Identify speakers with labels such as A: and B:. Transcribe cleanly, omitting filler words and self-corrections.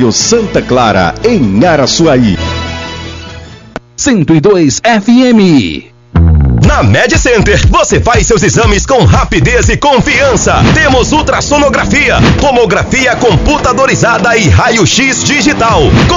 A: Santa Clara, em Araçuaí.
B: 102 FM.
C: Na Med Center, você faz seus exames com rapidez e confiança. Temos ultrassonografia, tomografia computadorizada e raio-x digital.